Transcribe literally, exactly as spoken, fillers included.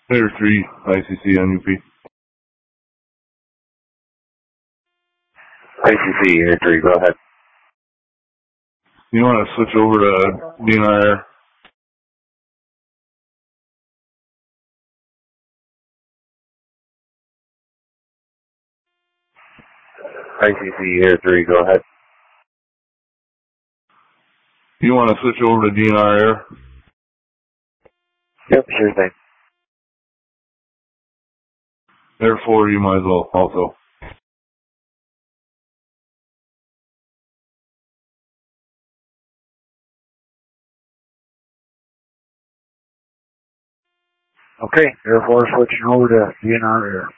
Air three, I C C N U P. I C C, Air three, go ahead. You want to switch over to D N R Air? I C C, Air three, go ahead. You want to switch over to D N R Air? Yep, sure thing. Air four, you might as well also. Okay, Air four switching over to D N R Air.